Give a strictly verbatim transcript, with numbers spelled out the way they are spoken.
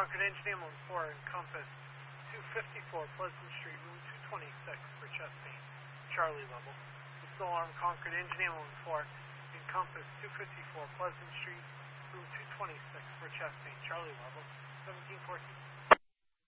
Concord Engine Ambulance four, Encompass two fifty-four Pleasant Street, room two twenty-six for chest pain, Charlie level. Whistle alarm Concord Engine Ambulance four, Encompass two fifty-four Pleasant Street, room two twenty-six for chest pain, Charlie level, seventeen fourteen.